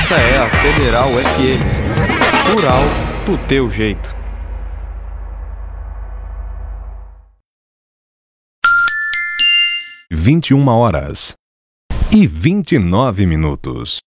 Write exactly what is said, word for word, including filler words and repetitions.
Essa é a Federal F M. Rural do teu jeito. vinte e uma horas e vinte e nove minutos.